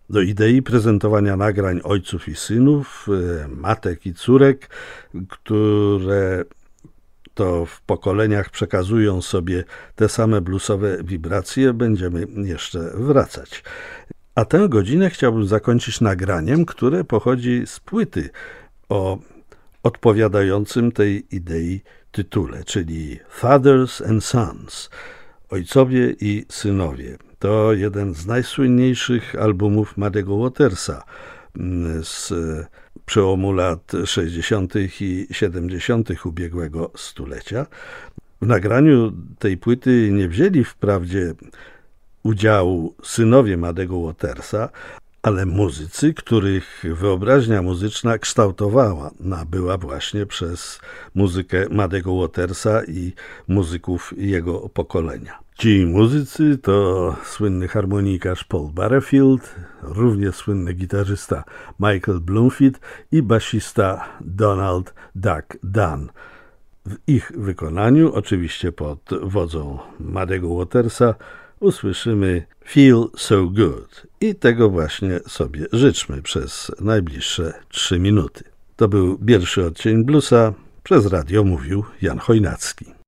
do idei prezentowania nagrań ojców i synów, matek i córek, które to w pokoleniach przekazują sobie te same bluesowe wibracje, będziemy jeszcze wracać. A tę godzinę chciałbym zakończyć nagraniem, które pochodzi z płyty o odpowiadającym tej idei tytule, czyli Fathers and Sons, Ojcowie i Synowie. To jeden z najsłynniejszych albumów Muddy'ego Watersa z przełomu lat 60. i 70. ubiegłego stulecia. W nagraniu tej płyty nie wzięli wprawdzie udziału synowie Muddy'ego Watersa, ale muzycy, których wyobraźnia muzyczna kształtowała, nabyła właśnie przez muzykę Muddy'ego Watersa i muzyków jego pokolenia. Ci muzycy to słynny harmonikarz Paul Butterfield, równie słynny gitarzysta Michael Bloomfield i basista Donald Duck Dunn. W ich wykonaniu, oczywiście pod wodzą Muddy'ego Watersa, usłyszymy Feel So Good i tego właśnie sobie życzmy przez najbliższe 3 minuty. To był pierwszy odcień bluesa, przez radio mówił Jan Chojnacki.